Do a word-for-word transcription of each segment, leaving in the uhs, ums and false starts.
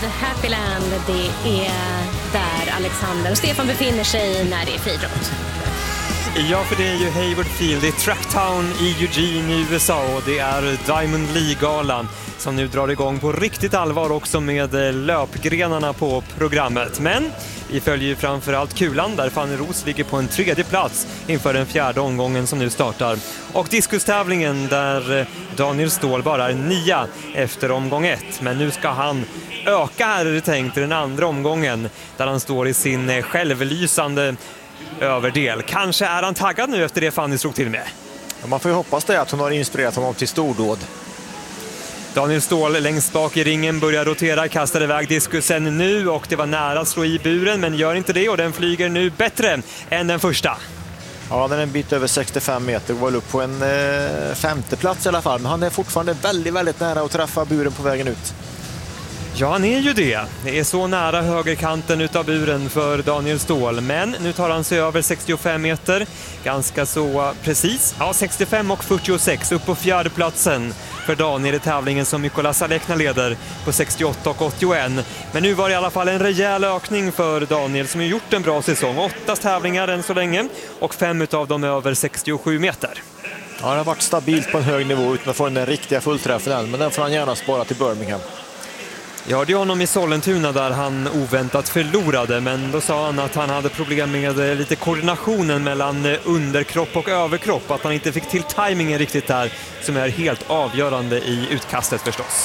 Happyland, det är där Alexander och Stefan befinner sig när det är friidrott. Ja, för det är ju Hayward Field, det är Tracktown i Eugene i U S A och det är Diamond League-galan som nu drar igång på riktigt allvar också med löpgrenarna på programmet. Men vi följer ju framförallt kulan där Fanny Roos ligger på en tredje plats inför den fjärde omgången som nu startar. Och diskustävlingen där Daniel Ståhl bara är nia efter omgång ett. Men nu ska han öka här, är det tänkt, i den andra omgången där han står i sin självlysande överdel. Kanske är han taggad nu efter det Fanny slog till med. Ja, man får ju hoppas det, att hon har inspirerat honom till stordåd. Daniel Ståhl längst bak i ringen börjar rotera, kastar iväg diskusen nu och det var nära att slå i buren men gör inte det och den flyger nu bättre än den första. Ja, den är en bit över sextiofem meter och var upp på en eh, femte plats i alla fall. Men han är fortfarande väldigt, väldigt nära att träffa buren på vägen ut. Ja, han är ju det. Det är så nära högerkanten utav buren för Daniel Ståhl. Men nu tar han sig över sextiofem meter. Ganska så precis. Ja, sextiofem och fyrtiosex upp på fjärde platsen för Daniel i tävlingen som Mykola Salekna leder på sextioåtta och åttioett. Men nu var det i alla fall en rejäl ökning för Daniel som har gjort en bra säsong. Åtta tävlingar än så länge och fem utav dem över sextiosju meter. Ja, det har varit stabilt på en hög nivå utan att få den riktiga fullträffen än. Men den får han gärna spara till Birmingham. Jag hörde honom i Sollentuna där han oväntat förlorade, men då sa han att han hade problem med lite koordinationen mellan underkropp och överkropp, att han inte fick till tajmingen riktigt där, som är helt avgörande i utkastet förstås.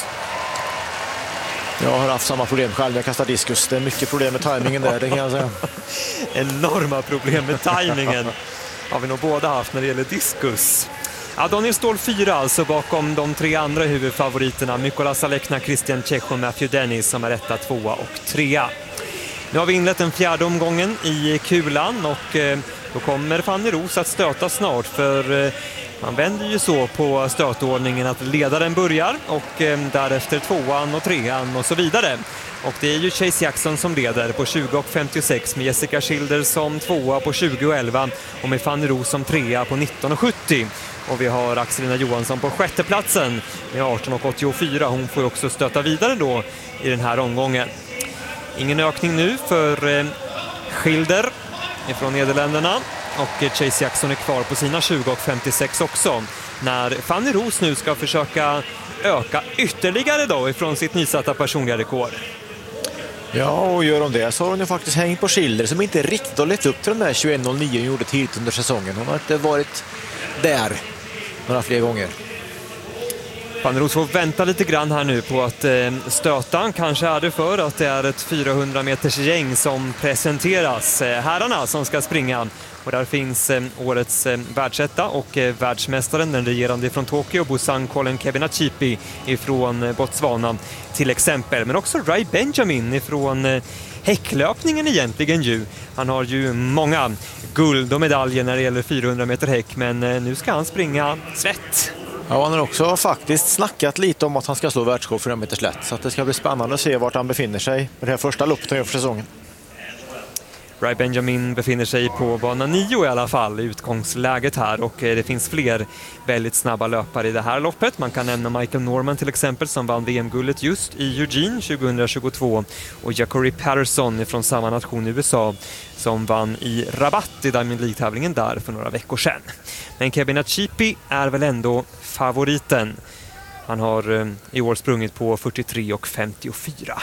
Jag har haft samma problem själv, jag kastar diskus. Det är mycket problem med tajmingen där, det kan jag säga. Enorma problem med tajmingen har vi nog båda haft när det gäller diskus. Ja, Daniel Ståhl fyra alltså bakom de tre andra huvudfavoriterna. Mykola Salekna, Christian Tjech och Matthew Dennis som är etta, tvåa och trea. Nu har vi inlett den fjärde omgången i kulan och eh, då kommer Fanny Roos att stöta snart, för eh, man vänder ju så på stötordningen att ledaren börjar och eh, därefter tvåan och trean och så vidare. Och det är ju Chase Jackson som leder på tjugo och femtiosex med Jessica Schilder som tvåa på tjugo och elva och med Fanny Roos som trea på nitton och sjuttio. Och vi har Axelina Johansson på sjätte platsen med arton och åttiofyra. Hon får ju också stöta vidare då i den här omgången. Ingen ökning nu för eh, Schilder från Nederländerna. Och eh, Chase Jackson är kvar på sina tjugo och femtiosex också. När Fanny Roos nu ska försöka öka ytterligare då ifrån sitt nysatta personliga rekord. Ja, och gör de det så har hon ju faktiskt hängt på Schilder som inte riktigt har lett upp till den där tjugoett noll nio hon gjorde tidigt under säsongen. Hon har inte varit där några fler gånger. Fanny Roos får vänta lite grann här nu på att eh, stöta. Kanske är det för att det är ett fyrahundra meters gäng som presenteras. Eh, herrarna som ska springa. Och där finns eh, årets eh, världsetta och eh, världsmästaren, den regerande från Tokyo, Busan Colin Kebinachipi ifrån eh, Botswana till exempel. Men också Ray Benjamin ifrån eh, häcklöpningen egentligen ju. Han har ju många guld och medaljer när det gäller fyrahundra meter häck, men eh, nu ska han springa slätt. Ja, han har också faktiskt snackat lite om att han ska slå världsrekord för en meter slätt. Så att det ska bli spännande att se vart han befinner sig med det här första loppet för säsongen. Ray Benjamin befinner sig på bana nio i alla fall i utgångsläget här, och det finns fler väldigt snabba löpare i det här loppet. Man kan nämna Michael Norman till exempel som vann V M-guldet just i Eugene tjugohundratjugotvå och Jacori Patterson från samma nation i U S A som vann i Rabat i Diamond League-tävlingen där för några veckor sedan. Men Kebinachipi är väl ändå favoriten. Han har i år sprungit på fyrtiotre och femtiofyra.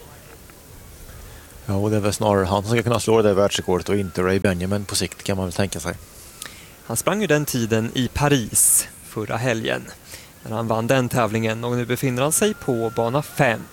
Ja, och det är väl snarare han som ska kunna slå det där världsrekordet och inte Ray Benjamin på sikt, kan man väl tänka sig. Han sprang ju den tiden i Paris förra helgen när han vann den tävlingen, och nu befinner han sig på bana fem.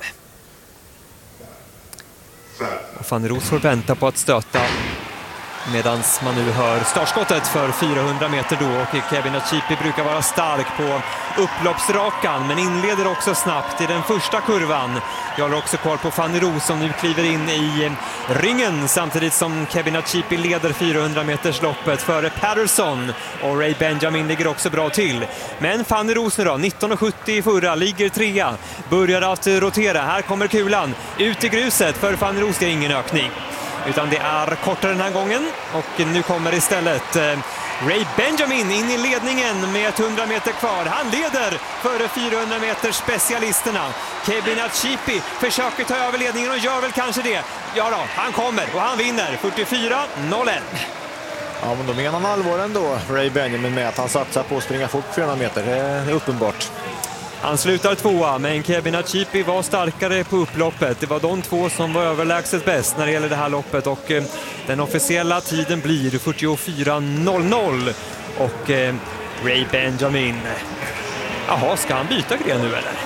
Och Fanny Roos får vänta på att stöta medan man nu hör startskottet för fyrahundra meter då, och Kebinachipi brukar vara stark på upploppsrakan men inleder också snabbt i den första kurvan. Jag håller också kvar på Fanny Roos som nu kliver in i ringen samtidigt som Kebinachipi leder fyrahundra meters loppet före Patterson, och Ray Benjamin ligger också bra till. Men Fanny Roos nu då, nitton och sjuttio i förra, ligger trea, börjar att rotera. Här kommer kulan ut i gruset för Fanny Roos, det är ingen ökning. Utan det är kortare den här gången, och nu kommer istället eh, Ray Benjamin in i ledningen med hundra meter kvar. Han leder före fyrahundra meters specialisterna. Kebin Achipi försöker ta över ledningen och gör väl kanske det. Ja då, han kommer och han vinner fyrtiofyra noll ett. Ja, men då menar han allvar ändå, Ray Benjamin, med att han satsar på att springa fort fyrahundra meter. Det är uppenbart. Han slutar tvåa, men Kebin Achipi var starkare på upploppet. Det var de två som var överlägset bäst när det gäller det här loppet. Och eh, den officiella tiden blir fyrtiofyra noll noll. Och eh, Ray Benjamin... Jaha, ska han byta gren nu eller?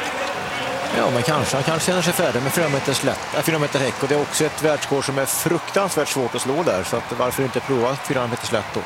Ja, men kanske. Han kanske känner sig färdig med fyra meter slätt, äh, fyra meter häck. Och det är också ett världsrekord som är fruktansvärt svårt att slå där. Så att varför inte prova fyra meter slätt då?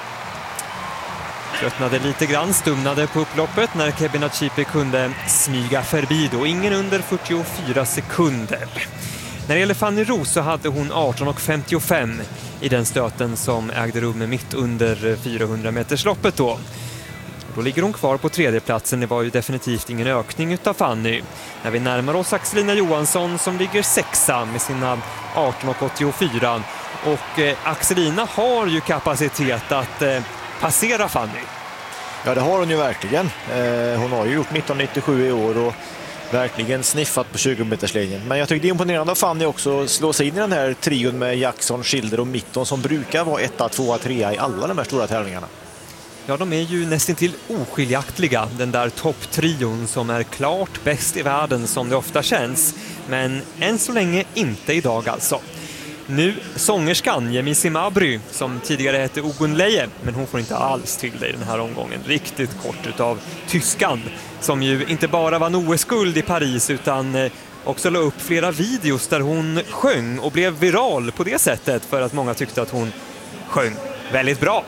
Tröttnade lite grann, stumnade på upploppet när Kebin Achipi kunde smyga förbi då. Ingen under fyrtiofyra sekunder. När det gäller Fanny Roos så hade hon arton femtiofem i den stöten som ägde rum mitt under fyrahundra meters loppet då. Då ligger hon kvar på tredjeplatsen. Det var ju definitivt ingen ökning utav Fanny. När vi närmar oss Axelina Johansson som ligger sexa med sina arton åttiofyra. Och eh, Axelina har ju kapacitet att eh, passera Fanny. Ja, det har hon ju verkligen. Eh, hon har ju gjort nitton nittiosju i år och verkligen sniffat på tjugo meterslinjen. Men jag tycker det är imponerande av Fanny också att slå sig in i den här trion med Jackson, Schilder och Mitton som brukar vara etta, tvåa, trea i alla de här stora tävlingarna. Ja, de är ju nästan till oskiljaktliga, den där topptrion som är klart bäst i världen som det ofta känns. Men än så länge inte idag alltså. Nu sångerskan Yemisi Mabry som tidigare hette Ogunleye, men hon får inte alls till det i den här omgången. Riktigt kort utav tyskan som ju inte bara vann O S-guld i Paris utan också la upp flera videos där hon sjöng och blev viral på det sättet för att många tyckte att hon sjöng väldigt bra.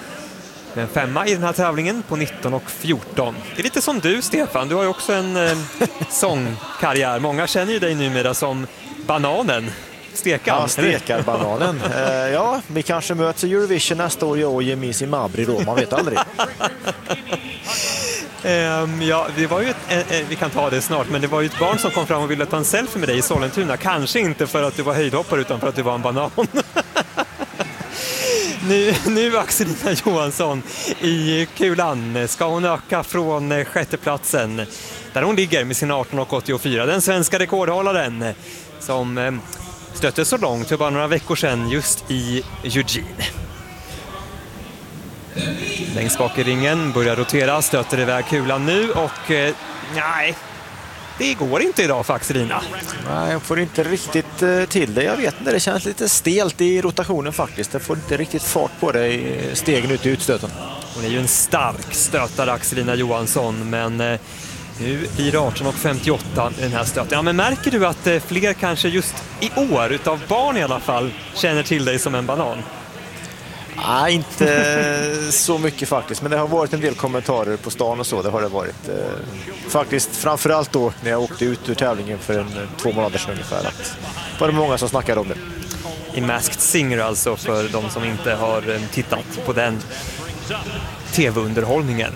En femma i den här tävlingen på nitton fjorton. Det är lite som du, Stefan. Du har ju också en eh, sångkarriär. Många känner ju dig numera som Bananen. Stekar. Ja, stekar bananen. uh, ja, vi kanske möts i Eurovision nästa år, jag och Yemisi Mabry då. Man vet aldrig. um, ja, det var ju ett, eh, eh, vi kan ta det snart, men det var ju ett barn som kom fram och ville ta en selfie med dig i Sollentuna. Kanske inte för att du var höjdhoppare utan för att du var en banan. Nu, nu Axelina Johansson i kulan. Ska hon öka från sjätteplatsen där hon ligger med sin arton åttiofyra. Den svenska rekordhållaren som stötte så långt för bara några veckor sedan just i Eugene. Längst bak i ringen börjar rotera, stöter iväg kulan nu och eh, nej, det går inte idag för Axelina. Nej, jag får inte riktigt uh, till det. Jag vet inte, det känns lite stelt i rotationen faktiskt. Det får inte riktigt fart på det i stegen ut i utstöten. Hon är ju en stark stötare, Axelina Johansson, men uh, nu blir det arton femtioåtta i den här stöten. Ja, men märker du att uh, fler kanske just i år, utav barn i alla fall, känner till dig som en banan? Nej, inte så mycket faktiskt. Men det har varit en del kommentarer på stan och så. Det har det varit. Eh, faktiskt framförallt då när jag åkte ut ur tävlingen för en två månader sedan ungefär. Att var det många som snackade om det. I Masked Singer alltså, för de som inte har eh, tittat på den tv-underhållningen.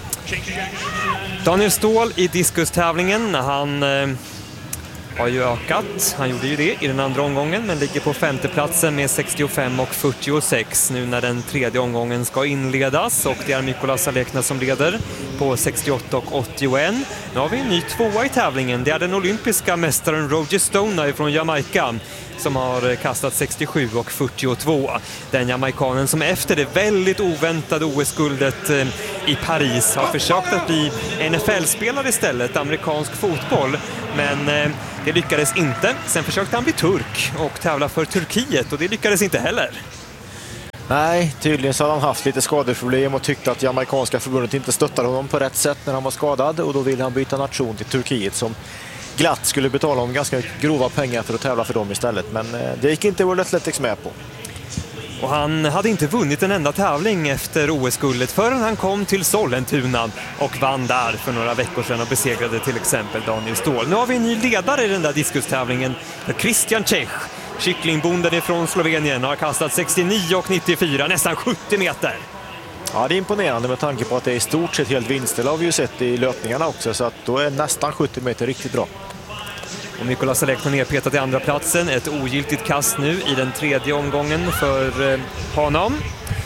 Daniel Ståhl i diskustävlingen. Han... Eh, har ju ökat. Han gjorde ju det i den andra omgången men ligger på femteplatsen med sextiofem och fyrtiosex nu när den tredje omgången ska inledas och det är Mykolas Alekna som leder på sextioåtta och åttioett. Nu har vi en ny tvåa i tävlingen. Det är den olympiska mästaren Roger Stoney från Jamaica som har kastat sextiosju och fyrtiotvå. Den jamaikanen som efter det väldigt oväntade O S-guldet i Paris har försökt att bli N F L-spelare istället, amerikansk fotboll, men det lyckades inte. Sen försökte han bli turk och tävla för Turkiet och det lyckades inte heller. Nej, tydligen så har han haft lite skadeproblem och tyckte att jamaikanska förbundet inte stöttade honom på rätt sätt när han var skadad och då ville han byta nation till Turkiet som glatt skulle betala om ganska grova pengar för att tävla för dem istället. Men det gick inte World Athletics med på. Och han hade inte vunnit en enda tävling efter O S-guldet förrän han kom till Sollentuna och vann där för några veckor sedan och besegrade till exempel Daniel Ståhl. Nu har vi en ny ledare i den där diskustävlingen, Christian Čech. Kycklingbonden från Slovenien har kastat sextionio och nittiofyra, nästan sjuttio meter. Ja, det är imponerande med tanke på att det är i stort sett helt vinstställ har vi ju sett i löpningarna också, så att då är nästan sjuttio meter riktigt bra. Och Mykolas Alekna nedpetat i andra platsen. Ett ogiltigt kast nu i den tredje omgången för eh, honom.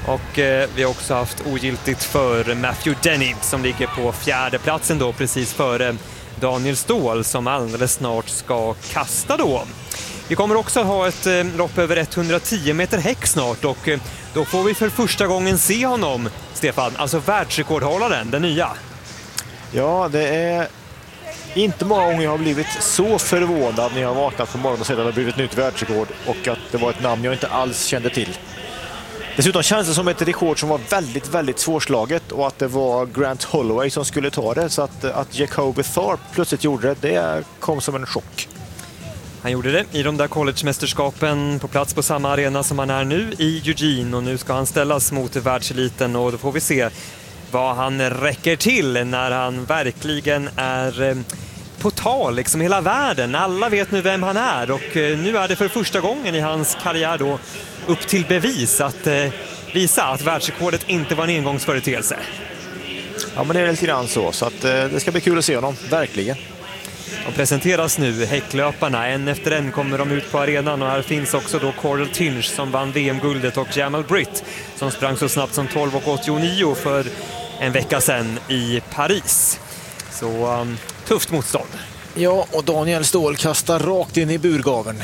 Och eh, vi har också haft ogiltigt för Matthew Denny som ligger på fjärde platsen då, precis före Daniel Ståhl som alldeles snart ska kasta då. Vi kommer också ha ett eh, lopp över etthundratio meter häck snart och eh, då får vi för första gången se honom, Stefan, alltså världsrekordhållaren, den nya. Ja, det är inte många gånger jag har blivit så förvånad när jag har vaknat på morgonen och sett att det har blivit ett nytt världsrekord och att det var ett namn jag inte alls kände till. Dessutom känns det som ett rekord som var väldigt, väldigt svårslaget och att det var Grant Holloway som skulle ta det, så att, att Jacoby Tharp plötsligt gjorde det, det kom som en chock. Han gjorde det i de där college-mästerskapen på plats på samma arena som han är nu i Eugene, och nu ska han ställas mot världseliten och då får vi se vad han räcker till när han verkligen är på tal, liksom hela världen. Alla vet nu vem han är och nu är det för första gången i hans karriär då upp till bevis att eh, visa att världsrekordet inte var en engångsföreteelse. Ja, men det är lite grann så, så att, eh, det ska bli kul att se honom, verkligen. De presenteras nu, häcklöparna. En efter en kommer de ut på arenan och här finns också då Cordell Tinch som vann V M-guldet och Jamal Britt som sprang så snabbt som tolv åttionio för en vecka sedan i Paris. Så um, tufft motstånd. Ja, och Daniel Ståhl kastar rakt in i burgaven.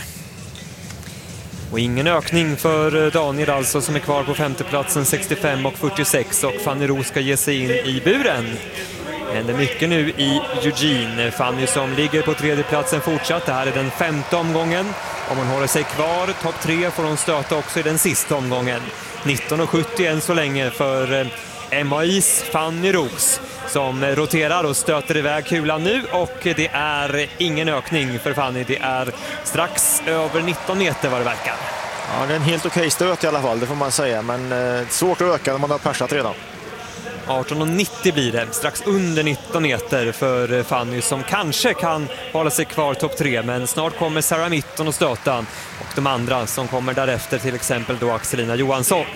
Och ingen ökning för Daniel alltså som är kvar på femteplatsen sextiofem och fyrtiosex och Fanny Roos ska ge sig in i buren. Det händer mycket nu i Eugene. Fanny som ligger på tredjeplatsen fortsatt. Det här är den femte omgången. Om hon håller sig kvar, topp tre, får hon stöta också i den sista omgången. nitton sjuttio än så länge för M A I's Fanny Roos som roterar och stöter iväg kulan nu och det är ingen ökning för Fanny. Det är strax över nitton meter vad det verkar. Ja, det är en helt okej stöt i alla fall, det får man säga, men eh, svårt att öka när man har persat redan. arton nittio blir det, strax under nitton meter för Fanny som kanske kan hålla sig kvar topp tre, men snart kommer Sarah Mitton och stöta och de andra som kommer därefter, till exempel då Axelina Johansson.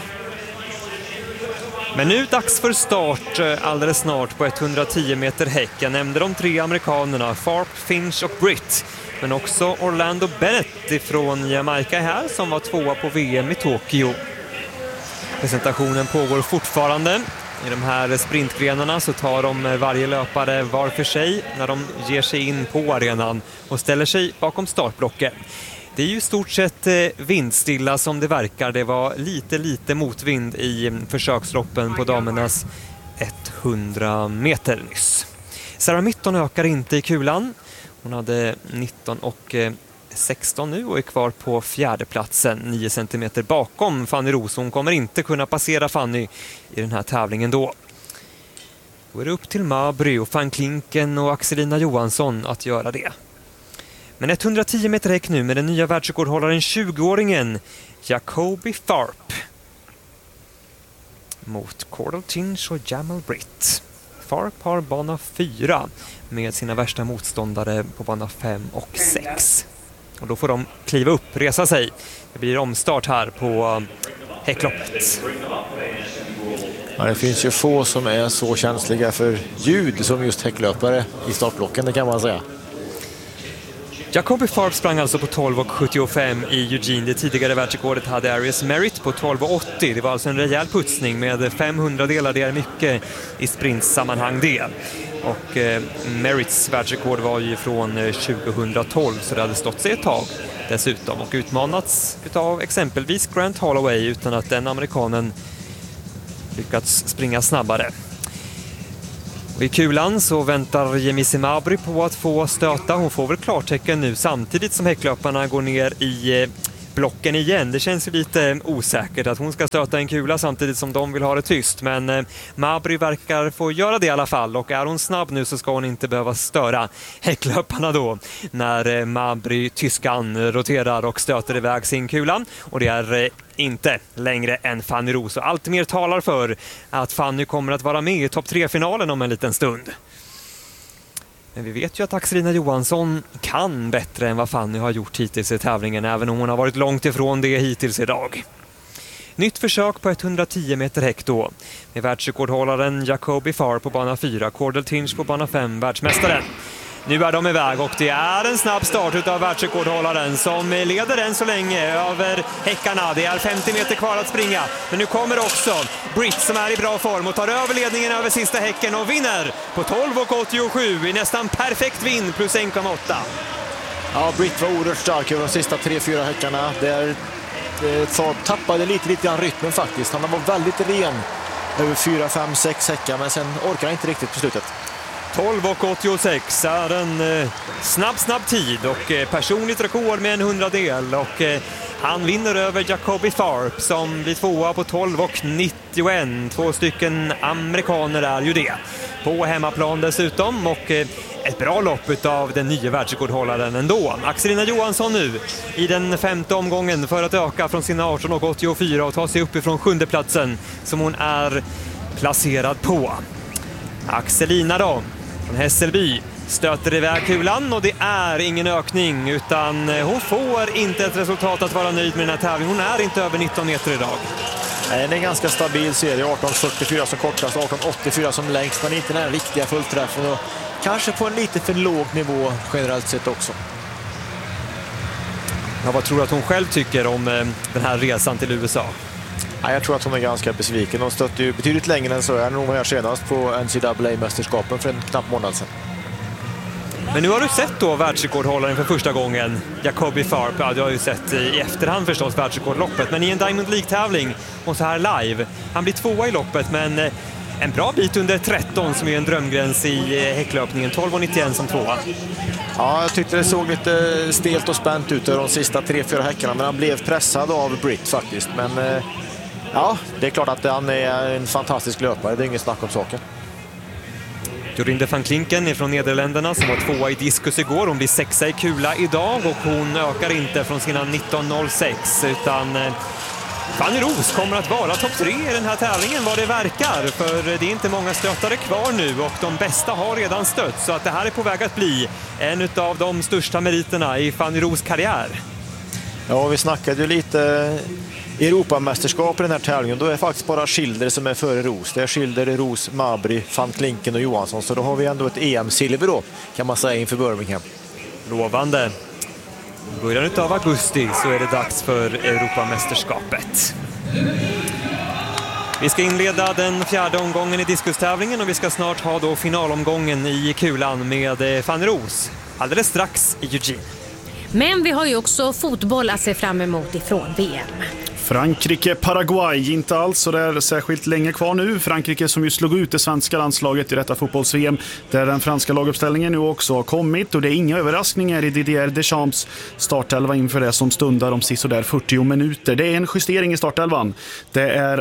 Men nu dags för start alldeles snart på etthundratio meter häck. Jag nämnde de tre amerikanerna, Tharp, Finch och Britt. Men också Orlando Bennett ifrån Jamaica här som var tvåa på V M i Tokyo. Presentationen pågår fortfarande. I de här sprintgrenarna så tar de varje löpare var för sig när de ger sig in på arenan och ställer sig bakom startblocken. Det är ju stort sett vindstilla som det verkar. Det var lite, lite motvind i försöksloppen på damernas etthundra meter nyss. Sarah Mitton ökar inte i kulan. Hon hade nitton och sexton nu och är kvar på fjärde platsen, nio centimeter bakom Fanny Roos. Hon kommer inte kunna passera Fanny i den här tävlingen då. Då är det upp till Mabry och Van Klinken och Axelina Johansson att göra det. Men etthundratio meter häck nu med den nya världsrekordhållaren tjugoåringen Jacoby Tharp mot Cordell Tinch och Jamal Britt. Tharp har bana fyra med sina värsta motståndare på bana fem och sex. Och då får de kliva upp, resa sig. Det blir omstart här på häckloppet. Ja, det finns ju få som är så känsliga för ljud som just häcklöpare i startblocken, det kan man säga. Jacoby Tharp sprang alltså på tolv sjuttiofem i Eugene. Det tidigare världsrekordet hade Arias Merritt på tolv åttio. Det var alltså en rejäl putsning med femhundra delar. Det är mycket i sprintsammanhang det. Och eh, Merritts världsrekord var ju från tjugohundratolv så det hade stått sig ett tag dessutom. Och utmanats av exempelvis Grant Holloway utan att den amerikanen lyckats springa snabbare. Och i kulan så väntar Jemisi Mabry på att få stöta. Hon får väl klartecken nu samtidigt som häcklöparna går ner i blocken igen. Det känns ju lite osäkert att hon ska stöta en kula samtidigt som de vill ha det tyst. Men Mabry verkar få göra det i alla fall. Och är hon snabb nu så ska hon inte behöva störa häcklöparna då. När Mabry, tyskan, roterar och stöter iväg sin kula. Och det är inte längre än Fanny Roos. Och allt mer talar för att Fanny kommer att vara med i topp tre-finalen om en liten stund. Men vi vet ju att Axelina Johansson kan bättre än vad Fanny har gjort hittills i tävlingen, även om hon har varit långt ifrån det hittills idag. Nytt försök på etthundratio meter häck då, med världsrekordhållaren Jacoby Tharp på bana fyra, Cordell Tinch på bana fem, världsmästaren. Nu är de iväg och det är en snabb start utav världsrekordhållaren som leder än så länge över häckarna. Det är femtio meter kvar att springa. Men nu kommer också Britt som är i bra form och tar över ledningen över sista häcken och vinner på tolv åttiosju i nästan perfekt vinn plus en komma åtta. Ja, Britt var oerhört stark över de sista tre fyra häckarna. Där så tappade lite lite grann rytmen faktiskt. Han var väldigt ren över fyra, fem, sex häckar men sen orkar han inte riktigt på slutet. tolv åttiosex är en eh, snabb, snabb tid och eh, personligt rekord med en hundradel och eh, han vinner över Jacoby Tharp som blir tvåa på tolv nittioett. Två stycken amerikaner är ju det. På hemmaplan dessutom och eh, ett bra lopp av den nya världsrekordhållaren ändå. Axelina Johansson nu i den femte omgången för att öka från sina arton åttiofyra och ta sig upp ifrån sjunde platsen som hon är placerad på. Axelina då från Hässelby stöter iväg kulan och det är ingen ökning utan hon får inte ett resultat att vara nöjd med den här tävlingen. Hon är inte över nitton meter idag. Det är en ganska stabil serie, arton fyrtiofyra som kortast, arton åttiofyra som längst, men inte den här riktiga fullträffen och kanske på en lite för låg nivå generellt sett också. Ja, vad tror du att hon själv tycker om eh, den här resan till U S A? Ja, jag tror att hon är ganska besviken. Hon stötte ju betydligt längre än så här när hon var här senast på N C double A-mästerskapen för en knapp månad sedan. Men nu har du sett då världsrekordhållaren för första gången, Jacoby Tharp. Ja, du har ju sett i efterhand förstås världsrekordloppet, men i en Diamond League-tävling och så här live. Han blir tvåa i loppet, men en bra bit under tretton som är en drömgräns i häcklöpningen. tolv nittioett som tvåa. Ja, jag tyckte det såg lite stelt och spänt ut de sista tre fyra häckarna, men han blev pressad av Britt faktiskt. Men ja, det är klart att han är en fantastisk löpare, det är inget snack om saken. Jorinde van Klinken från Nederländerna som var tvåa i diskus igår. Hon blir sexa i kula idag och hon ökar inte från sina nitton noll sex utan Fanny Roos kommer att vara topp tre i den här tävlingen vad det verkar. För det är inte många stöttare kvar nu och de bästa har redan stött så att det här är på väg att bli en av de största meriterna i Fanny Roos karriär. Ja, vi snackade ju lite Europamästerskap i den här tävlingen. Då är det faktiskt bara Schilder som är före Roos. Det är Schilder, Roos, Mabry, van Klinken och Johansson. Så då har vi ändå ett E M-silver då, kan man säga, inför Birmingham. Lovande. I början av augusti så är det dags för Europamästerskapet. Vi ska inleda den fjärde omgången i diskustävlingen och vi ska snart ha då finalomgången i kulan med Fanny Roos alldeles strax i Eugene. Men vi har ju också fotboll att se fram emot ifrån V M. Frankrike, Paraguay, inte alls så det är särskilt länge kvar nu. Frankrike som ju slog ut det svenska landslaget i detta fotbolls-V M där den franska laguppställningen nu också har kommit och det är inga överraskningar i Didier Deschamps startelva inför det som stundar om sisådär fyrtio minuter. Det är en justering i startelvan. Det är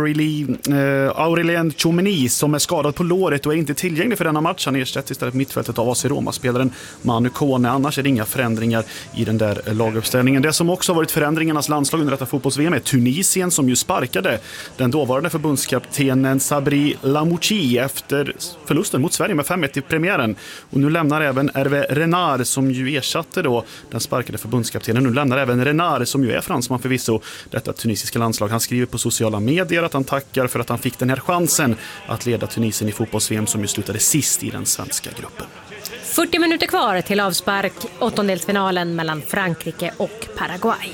eh, Aurélien Tchouameni som är skadad på låret och är inte tillgänglig för denna match. Han ersätts istället mittfältet av A C Roma-spelaren Manu Kone. Annars är det inga förändringar i den där laguppställningen. Det som också har varit förändringarnas landslag under detta fotbolls-V M är Tunisien som ju sparkade den dåvarande förbundskaptenen Sabri Lamouchi efter förlusten mot Sverige med fem ett i premiären. Och nu lämnar även Hervé Renard som ju ersatte då den sparkade förbundskaptenen. Nu lämnar även Renard som ju är fransman förvisso detta tunisiska landslag. Han skriver på sociala medier att han tackar för att han fick den här chansen att leda Tunisien i fotbolls-V M som ju slutade sist i den svenska gruppen. fyrtio minuter kvar till avspark, åttondelsfinalen mellan Frankrike och Paraguay.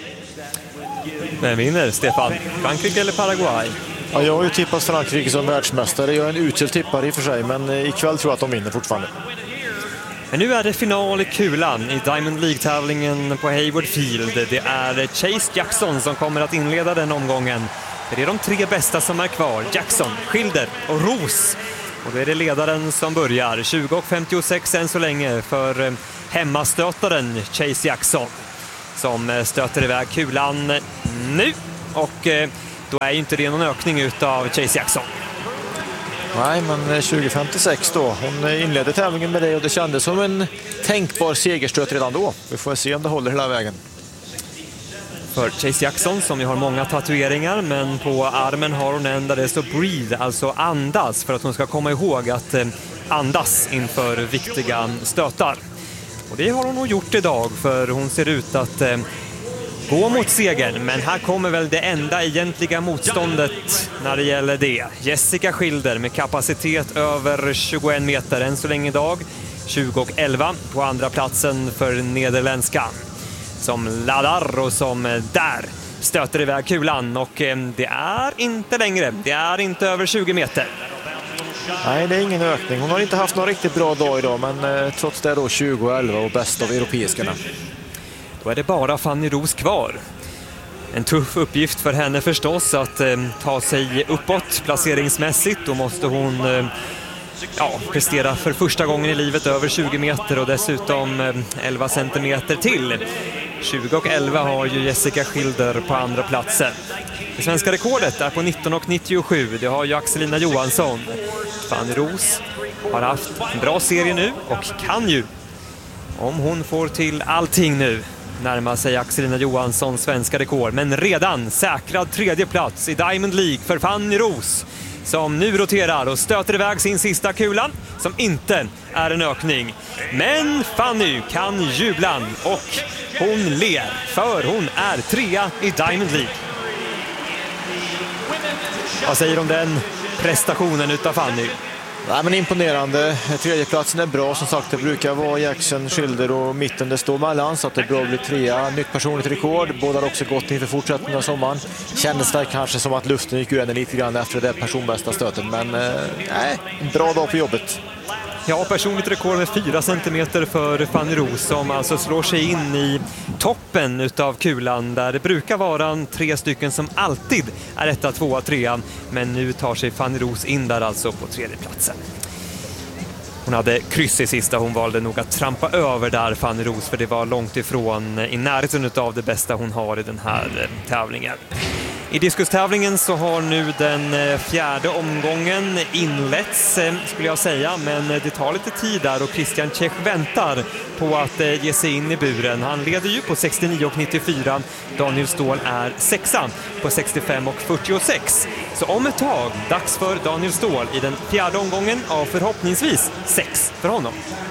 Vem vinner, Stefan? Frankrike eller Paraguay? Ja, jag har ju tippat Frankrike som världsmästare. Jag är en usel tippare i och för sig, men ikväll tror jag att de vinner fortfarande. Men nu är det final i kulan i Diamond League-tävlingen på Hayward Field. Det är Chase Jackson som kommer att inleda den omgången. Det är de tre bästa som är kvar. Jackson, Schilder och Roos. Och då är det ledaren som börjar. tjugo femtiosex än så länge för hemmastötaren Chase Jackson som stöter iväg kulan nu. Och då är ju inte det någon ökning utav Chase Jackson. Nej, men tjugo femtiosex då. Hon inledde tävlingen med det och det kändes som en tänkbar segerstöt redan då. Vi får se om det håller hela vägen. För Chase Jackson som ju har många tatueringar, men på armen har hon en där det står breathe, alltså andas, för att hon ska komma ihåg att andas inför viktiga stötar. Och det har hon nog gjort idag, för hon ser ut att eh, gå mot segern. Men här kommer väl det enda egentliga motståndet när det gäller det. Jessica Schilder med kapacitet över tjugoen meter än så länge idag. tjugo och elva på andra platsen för nederländskan som laddar och som där stöter iväg kulan, och det är inte längre, det är inte över tjugo meter. Nej, det är ingen ökning. Hon har inte haft någon riktigt bra dag idag, men eh, trots det då tjugo och elva och bäst av europeiskarna. Då är det bara Fanny Roos kvar. En tuff uppgift för henne förstås att eh, ta sig uppåt placeringsmässigt. Då måste hon eh, ja, prestera för första gången i livet över tjugo meter och dessutom eh, elva centimeter till. tjugo och elva har ju Jessica Schilder på andra platsen. Det svenska rekordet är på nitton och nittiosju. Det har ju Axelina Johansson. Fanny Roos har haft en bra serie nu och kan ju, om hon får till allting nu, närma sig Axelina Johanssons svenska rekord. Men redan säkrad tredje plats i Diamond League för Fanny Roos, som nu roterar och stöter iväg sin sista kula, som inte är en ökning. Men Fanny kan jubla och hon ler, för hon är trea i Diamond League. Vad säger du om den prestationen utav Fanny? Nej, men imponerande. Tredjeplatsen är bra. Som sagt, det brukar vara Jackson, Schilder och mitten det står mellan, så att det är bra att bli trea. Nytt personligt rekord. Båda har också gått inför fortsättningen av sommaren. Kändes det kanske som att luften gick ur henne lite grann efter det personbästa stöten. Men nej, eh, bra dag på jobbet. Ja, personligt rekord med fyra centimeter för Fanny Roos, som alltså slår sig in i toppen utav kulan, där det brukar vara tre stycken som alltid är etta, tvåa, trea. Men nu tar sig Fanny Roos in där alltså på tredje platsen. Hon hade kryss i sista, hon valde nog att trampa över där, Fanny Roos, för det var långt ifrån i närheten utav det bästa hon har i den här tävlingen. I diskustävlingen så har nu den fjärde omgången inletts, skulle jag säga, men det tar lite tid där och Christian Czech väntar på att ge sig in i buren. Han leder ju på sextionio och nittiofyra, Daniel Ståhl är sexa på sextiofem och fyrtiosex. Så om ett tag, dags för Daniel Ståhl i den fjärde omgången av förhoppningsvis sex för honom.